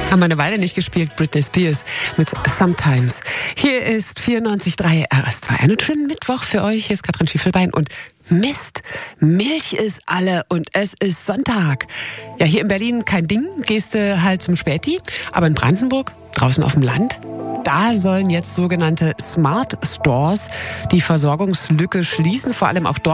Haben wir eine Weile nicht gespielt, Britney Spears mit Sometimes. Hier ist 94.3 RS2. Einen schönen Mittwoch für euch. Hier ist Katrin Schiefelbein und Mist, Milch ist alle und es ist Sonntag. Ja, hier in Berlin kein Ding, gehst du halt zum Späti. Aber in Brandenburg, draußen auf dem Land, da sollen jetzt sogenannte Smart Stores die Versorgungslücke schließen. Vor allem auch dort